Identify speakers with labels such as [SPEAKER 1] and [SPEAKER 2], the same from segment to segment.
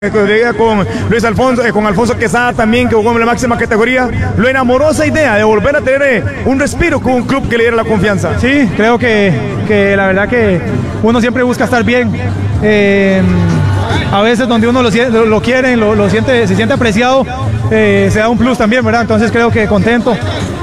[SPEAKER 1] con Luis Alfonso, con Alfonso Quesada también, que jugó en la máxima categoría. Lo enamoró esa idea de volver a tener un respiro con un club que le diera la confianza.
[SPEAKER 2] Sí, creo que la verdad que uno siempre busca estar bien. A veces donde uno lo quiere, se siente apreciado, se da un plus también, ¿verdad? Entonces creo que contento.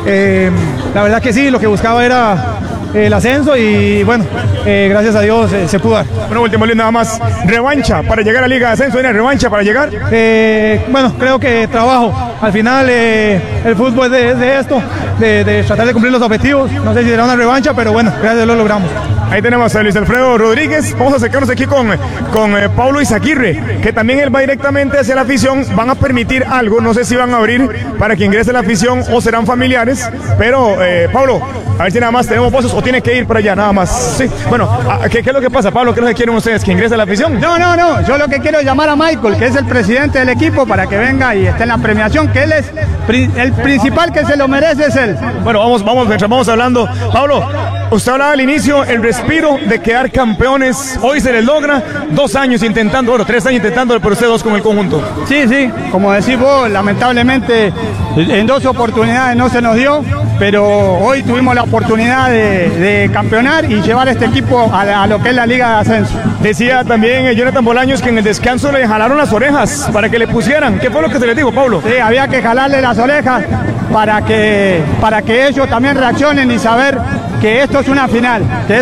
[SPEAKER 2] La verdad que sí, lo que buscaba era el ascenso y bueno, gracias a Dios se pudo dar.
[SPEAKER 1] Bueno, último nada más, revancha para llegar a Liga de Ascenso, ¿viene revancha para llegar?
[SPEAKER 2] Bueno, creo que trabajo, al final el fútbol es de esto, de tratar de cumplir los objetivos, no sé si será una revancha, pero bueno, gracias a Dios lo logramos.
[SPEAKER 1] Ahí tenemos a Luis Alfredo Rodríguez. Vamos a acercarnos aquí con Paulo Izaguirre, que también él va directamente hacia la afición. Van a permitir algo, no sé si van a abrir para que ingrese la afición o serán familiares, pero Paulo, a ver si nada más tenemos voces o tiene que ir para allá, nada más. Sí. Bueno, ¿qué es lo que pasa, Pablo? ¿Qué es lo que quieren ustedes? ¿Que ingrese la afición?
[SPEAKER 3] No, yo lo que quiero es llamar a Michael, que es el presidente del equipo, para que venga y esté en la premiación, que él es el principal que se lo merece, es él.
[SPEAKER 1] Bueno, mientras vamos hablando. Pablo, usted hablaba al inicio, el respiro de quedar campeones, hoy se les logra, 2 años intentando, 3 años intentando, pero ustedes 2 con el conjunto.
[SPEAKER 3] Sí, como decís vos, lamentablemente en 2 oportunidades no se nos dio, pero hoy tuvimos la oportunidad de campeonar y llevar a este equipo a lo que es la Liga de Ascenso.
[SPEAKER 1] Decía también Jonathan Bolaños que en el descanso le jalaron las orejas para que le pusieran. ¿Qué fue lo que se les dijo, Pablo?
[SPEAKER 3] Sí, había que jalarle las orejas para que ellos también reaccionen y saber que esto es una final,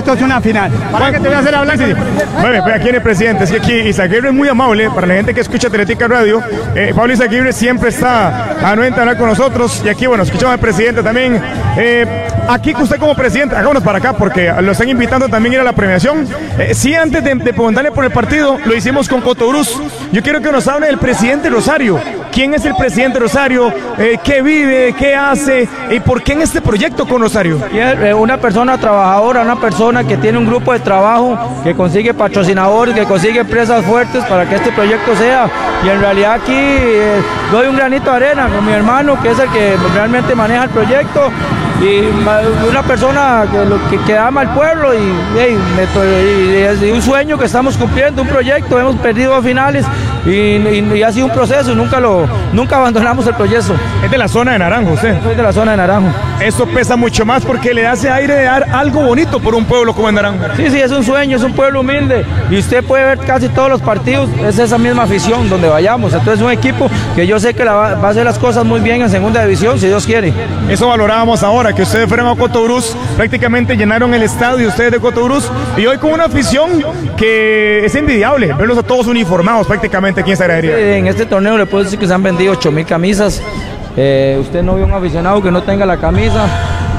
[SPEAKER 3] ¿Para qué te voy a hacer hablar? Sí.
[SPEAKER 1] Bueno, pues aquí en el presidente, es que aquí Izaguirre es muy amable, para la gente que escucha Teletica Radio, Pablo Izaguirre siempre está anuente a hablar con nosotros, y aquí, bueno, escuchamos al presidente también. Aquí usted como presidente, hagámonos para acá, porque lo están invitando también a ir a la premiación. Sí, antes de preguntarle por el partido, lo hicimos con Cotobruz. Yo quiero que nos hable del presidente Rosario. ¿Quién es el presidente Rosario? ¿Qué vive? ¿Qué hace? ¿Y por qué en este proyecto con Rosario?
[SPEAKER 4] Una persona trabajadora, una persona que tiene un grupo de trabajo, que consigue patrocinadores, que consigue empresas fuertes para que este proyecto sea. Y en realidad aquí doy un granito de arena con mi hermano, que es el que realmente maneja el proyecto. Y una persona que ama al pueblo y un sueño que estamos cumpliendo, un proyecto, hemos perdido a finales y ha sido un proceso, nunca abandonamos el proyecto.
[SPEAKER 1] Es de la zona de Naranjo, usted.
[SPEAKER 4] Soy de la zona de Naranjo.
[SPEAKER 1] Esto pesa mucho más porque le da ese aire de dar algo bonito por un pueblo como en Naranjo.
[SPEAKER 4] Sí, es un sueño, es un pueblo humilde y usted puede ver casi todos los partidos, es esa misma afición donde vayamos. Entonces es un equipo que yo sé que va a hacer las cosas muy bien en segunda división, si Dios quiere.
[SPEAKER 1] Eso valorábamos ahora, que ustedes fueron a Cotobruz, prácticamente llenaron el estadio ustedes de Cotobruz, y hoy con una afición que es envidiable, verlos a todos uniformados prácticamente aquí en esta gradería.
[SPEAKER 4] Sí, en este torneo le puedo decir que se han vendido 8,000 camisas. Usted no ve un aficionado que no tenga la camisa,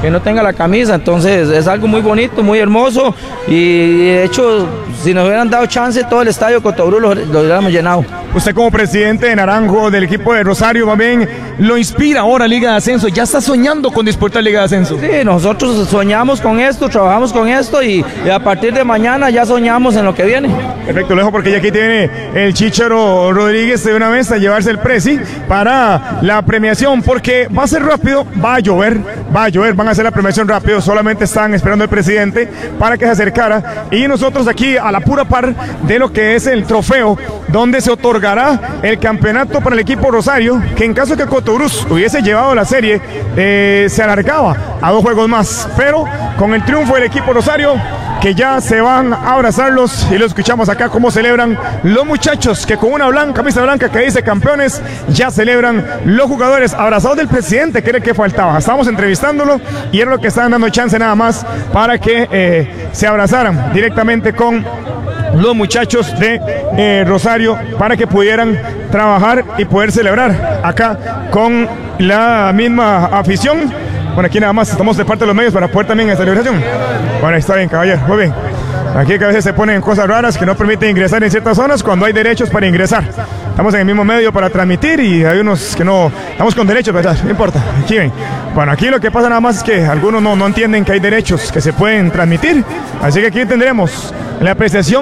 [SPEAKER 4] entonces es algo muy bonito, muy hermoso, y de hecho si nos hubieran dado chance todo el estadio Cotobruz lo hubiéramos llenado.
[SPEAKER 1] Usted como presidente de Naranjo, del equipo de Rosario, más bien, lo inspira ahora Liga de Ascenso, ya está soñando con disputar Liga de Ascenso.
[SPEAKER 4] Sí, nosotros soñamos con esto, trabajamos con esto y a partir de mañana ya soñamos en lo que viene.
[SPEAKER 1] Perfecto, lo dejo porque ya aquí tiene el Chicharo Rodríguez de una vez a llevarse el presi para la premiación, porque va a ser rápido, va a llover, van a hacer la premiación rápido, solamente están esperando al presidente para que se acercara, y nosotros aquí a la pura par de lo que es el trofeo, donde se otorgará el campeonato para el equipo Rosario, que en caso de que Cotobruz hubiese llevado la serie, se alargaba a 2 juegos más, pero con el triunfo del equipo Rosario, que ya se van a abrazarlos, y lo escuchamos acá cómo celebran los muchachos, que con una camisa blanca que dice campeones, ya celebran los jugadores abrazados del presidente, que era el que faltaba. Estábamos entrevistándolo y era lo que estaban dando chance nada más para que se abrazaran directamente con los muchachos de Rosario, para que pudieran trabajar y poder celebrar acá con la misma afición. Bueno, aquí nada más estamos de parte de los medios para poder también esta celebración. Bueno, está bien, caballero, muy bien. Aquí que a veces se ponen cosas raras que no permiten ingresar en ciertas zonas cuando hay derechos para ingresar. Estamos en el mismo medio para transmitir y hay unos que no estamos con derechos, ¿verdad? No importa, aquí ven. Bueno, aquí lo que pasa nada más es que algunos no entienden que hay derechos que se pueden transmitir, así que aquí tendremos la apreciación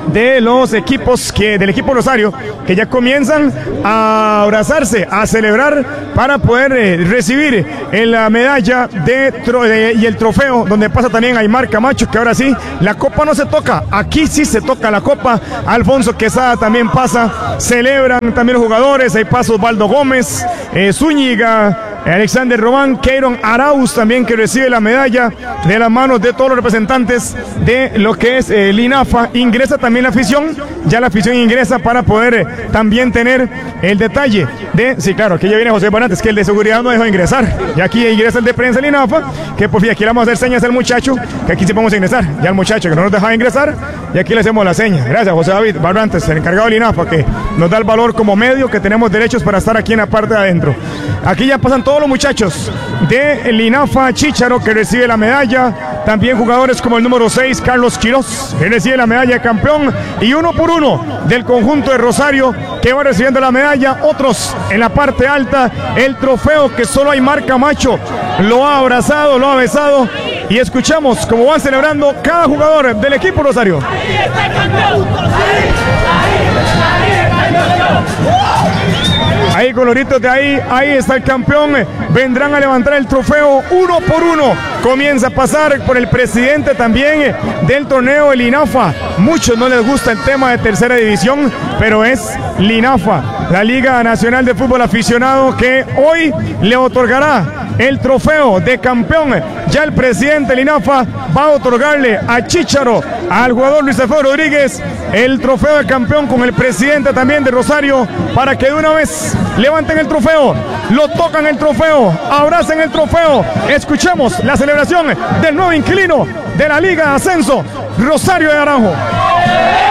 [SPEAKER 1] de los equipos del equipo Rosario, que ya comienzan a abrazarse, a celebrar para poder recibir la medalla y el trofeo, donde pasa también Aymar Camacho, que ahora sí, la copa no se toca, aquí sí se toca la copa. Alfonso Quesada también pasa, celebran también los jugadores, ahí pasa Osvaldo Gómez, Zúñiga, Alexander Robán, Keiron Arauz también, que recibe la medalla de las manos de todos los representantes de lo que es el INAFA. Ingresa también la afición, ya la afición ingresa para poder también tener el detalle sí, claro, aquí ya viene José Barantes, que el de seguridad no dejó ingresar, y aquí ingresa el de prensa del INAFA, que por fin aquí le vamos a hacer señas al muchacho, que aquí sí podemos ingresar, ya el muchacho que no nos dejaba ingresar, y aquí le hacemos la seña. Gracias, José David Barantes, el encargado del INAFA, que nos da el valor como medio, que tenemos derechos para estar aquí en la parte de adentro. Aquí ya pasan todos los muchachos del INAFA. Chícharo, que recibe la medalla, también jugadores como el número 6, Carlos Quiroz, que recibe la medalla de campeón, y uno por uno del conjunto de Rosario, que va recibiendo la medalla. Otros en la parte alta, el trofeo, que solo Aymar Camacho lo ha abrazado, lo ha besado, y escuchamos cómo van celebrando cada jugador del equipo Rosario. Ahí con los gritos de ahí está el campeón, vendrán a levantar el trofeo uno por uno. Comienza a pasar por el presidente también del torneo, el INAFA. Muchos no les gusta el tema de tercera división, pero es INAFA, la Liga Nacional de Fútbol Aficionado, que hoy le otorgará el trofeo de campeón. Ya el presidente del INAFA va a otorgarle a Chícharo, al jugador Luis Alfredo Rodríguez, el trofeo de campeón, con el presidente también de Rosario, para que de una vez levanten el trofeo, lo tocan el trofeo, abracen el trofeo. Escuchemos la celebración del nuevo inquilino de la Liga de Ascenso, Rosario de Naranjo.